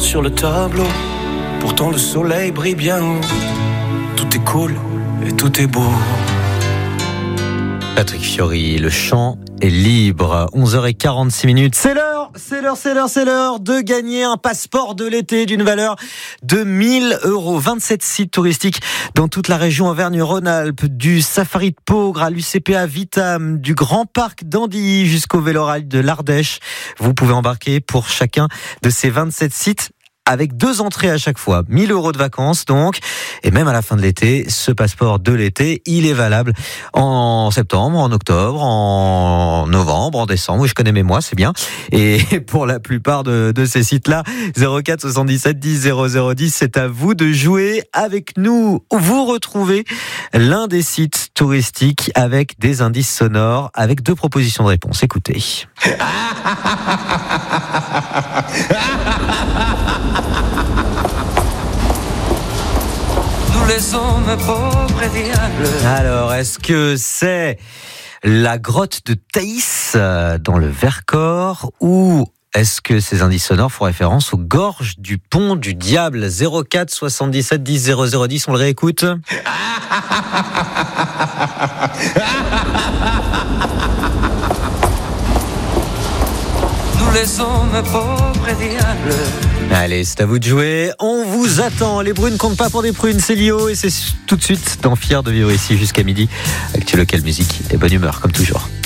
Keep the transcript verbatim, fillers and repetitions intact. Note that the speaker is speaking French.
sur le tableau. Pourtant le soleil brille bien haut. Tout est cool et tout est beau. Patrick Fiori, le chant est libre. onze heures quarante-six minutes. C'est l'heure, c'est l'heure, c'est l'heure, c'est l'heure de gagner un passeport de l'été d'une valeur de mille euros. vingt-sept sites touristiques dans toute la région Auvergne-Rhône-Alpes, du Safari de Peaugres à l'U C P A Vitam, du Grand Parc d'Andilly jusqu'au Vélorail de l'Ardèche. Vous pouvez embarquer pour chacun de ces vingt-sept sites, avec deux entrées à chaque fois. mille euros de vacances, donc. Et même à la fin de l'été, ce passeport de l'été, il est valable en septembre, en octobre, en novembre, en décembre. Oui, je connais mes mois, c'est bien. Et pour la plupart de, de ces sites-là, zéro quatre soixante-dix-sept dix zéro zéro dix, c'est à vous de jouer avec nous. Vous retrouvez l'un des sites touristiques avec des indices sonores, avec deux propositions de réponse. Écoutez. Nous les hommes pauvres et diables. Alors, est-ce que c'est la grotte de Thaïs dans le Vercors, ou est-ce que ces indices sonores font référence aux gorges du pont du Diable? Zéro quatre soixante-dix-sept dix zéro zéro dix, on le réécoute. Nous les hommes pauvres et diables. Allez, c'est à vous de jouer. On vous attend. Les brunes comptent pas pour des prunes. C'est Lio et c'est tout de suite dans Fier de vivre ici jusqu'à midi. Actu Local Musique et bonne humeur comme toujours.